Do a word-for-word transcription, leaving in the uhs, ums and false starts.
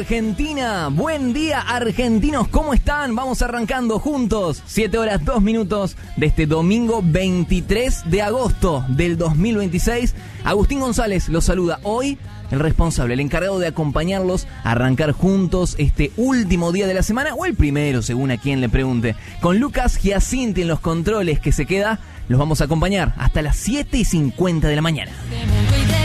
Argentina, buen día argentinos, ¿cómo están? Vamos arrancando juntos, siete horas dos minutos de este domingo veintitrés de agosto del dos mil veintiséis. Agustín González los saluda hoy, el responsable, el encargado de acompañarlos a arrancar juntos este último día de la semana, o el primero, según a quien le pregunte. Con Lucas Giacinti en los controles, que se queda, los vamos a acompañar hasta las siete y cincuenta de la mañana.